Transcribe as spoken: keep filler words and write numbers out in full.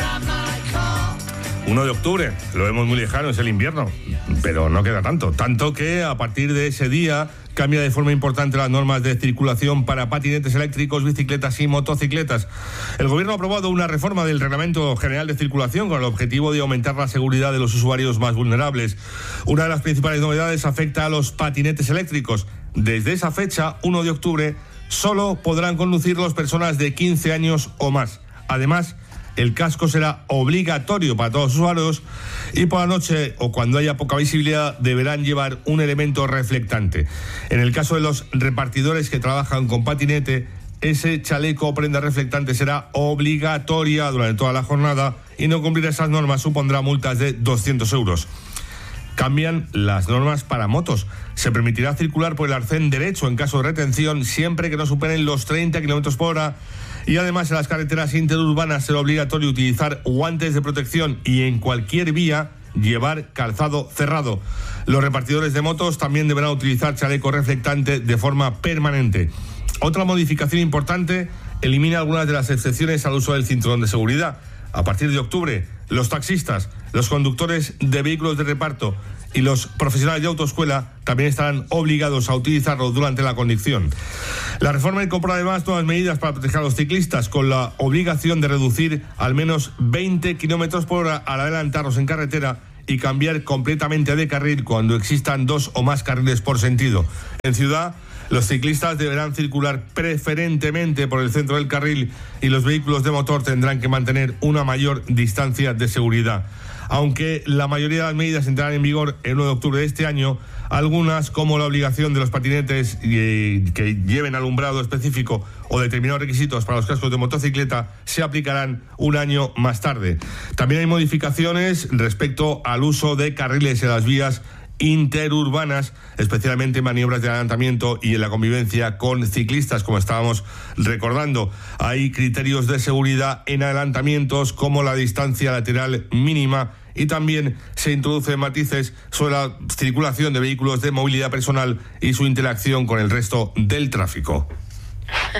uno de octubre, lo vemos muy lejano, es el invierno, pero no queda tanto. Tanto que a partir de ese día cambia de forma importante las normas de circulación para patinetes eléctricos, bicicletas y motocicletas. El Gobierno ha aprobado una reforma del Reglamento General de Circulación con el objetivo de aumentar la seguridad de los usuarios más vulnerables. Una de las principales novedades afecta a los patinetes eléctricos. Desde esa fecha, uno de octubre, solo podrán conducirlos personas de quince años o más. Además, el casco será obligatorio para todos los usuarios y por la noche o cuando haya poca visibilidad deberán llevar un elemento reflectante. En el caso de los repartidores que trabajan con patinete, ese chaleco o prenda reflectante será obligatoria durante toda la jornada y no cumplir esas normas supondrá multas de doscientos euros. Cambian las normas para motos. Se permitirá circular por el arcén derecho en caso de retención siempre que no superen los treinta kilómetros por hora. Y además en las carreteras interurbanas será obligatorio utilizar guantes de protección y en cualquier vía llevar calzado cerrado. Los repartidores de motos también deberán utilizar chaleco reflectante de forma permanente. Otra modificación importante elimina algunas de las excepciones al uso del cinturón de seguridad. A partir de octubre, los taxistas, los conductores de vehículos de reparto y los profesionales de autoescuela también estarán obligados a utilizarlo durante la conducción. La reforma incorpora además nuevas medidas para proteger a los ciclistas, con la obligación de reducir al menos veinte kilómetros por hora al adelantarlos en carretera y cambiar completamente de carril cuando existan dos o más carriles por sentido. En ciudad, los ciclistas deberán circular preferentemente por el centro del carril y los vehículos de motor tendrán que mantener una mayor distancia de seguridad. Aunque la mayoría de las medidas entrarán en vigor el uno de octubre de este año, algunas, como la obligación de los patinetes eh, que lleven alumbrado específico o determinados requisitos para los cascos de motocicleta, se aplicarán un año más tarde. También hay modificaciones respecto al uso de carriles en las vías interurbanas, especialmente en maniobras de adelantamiento y en la convivencia con ciclistas, como estábamos recordando. Hay criterios de seguridad en adelantamientos como la distancia lateral mínima y también se introducen matices sobre la circulación de vehículos de movilidad personal y su interacción con el resto del tráfico.